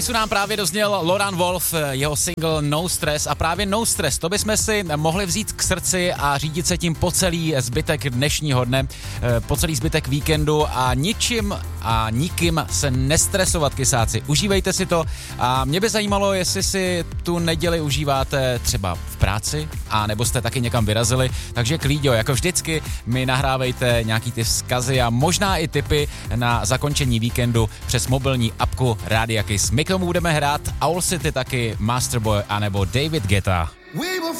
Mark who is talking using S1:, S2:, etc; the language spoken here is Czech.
S1: Kisu nám právě dozněl Loran Wolf, jeho single No Stress a právě No Stress, to bychom si mohli vzít k srdci a řídit se tím po celý zbytek dnešního dne, po celý zbytek víkendu a ničím a nikým se nestresovat, kysáci. Užívejte si to a mě by zajímalo, jestli si tu neděli užíváte třeba v práci a nebo jste taky někam vyrazili, takže klíďo, jako vždycky mi nahrávejte nějaký ty vzkazy a možná i tipy na zakončení víkendu přes mobilní apku Rádia Kiss. My k tomu budeme hrát Owl City taky, Masterboy anebo David Guetta.